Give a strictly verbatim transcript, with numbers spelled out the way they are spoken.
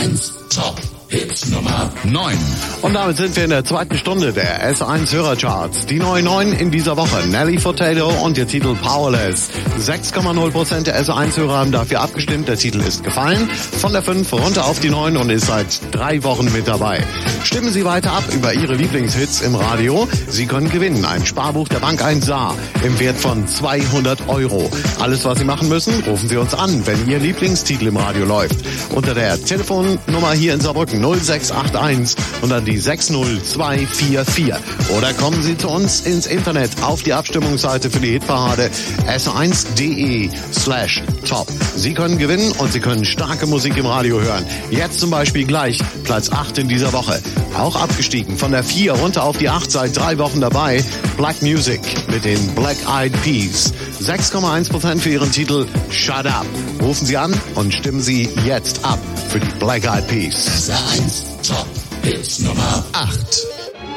eins Top Hits Nummer neun. Und damit sind wir in der zweiten Stunde der S eins Hörercharts. Die neuen neun in dieser Woche: Nelly Furtado und ihr Titel Powerless. sechs Komma null Prozent der S eins Hörer haben dafür abgestimmt. Der Titel ist gefallen. Von der fünf runter auf die neun und ist seit drei Wochen mit dabei. Stimmen Sie weiter ab über Ihre Lieblingshits im Radio. Sie können gewinnen: ein Sparbuch der Bank eins Saar im Wert von zweihundert Euro. Alles, was Sie machen müssen, rufen Sie uns an, wenn Ihr Lieblingstitel im Radio läuft. Unter der Telefonnummer hier in Saarbrücken null sechs acht eins und dann die sechs null zwei vier vier. Oder kommen Sie zu uns ins Internet auf die Abstimmungsseite für die Hitparade s eins punkt de slash top. Sie können gewinnen und Sie können starke Musik im Radio hören. Jetzt zum Beispiel gleich Platz acht in dieser Woche. Auch abgestiegen von der vier runter auf die acht, seit drei Wochen dabei. Black Music mit den Black Eyed Peas. sechs Komma eins Prozent für ihren Titel Shut Up. Rufen Sie an und stimmen Sie jetzt ab für die Black Eyed Peas. S eins Top Hits Nummer acht.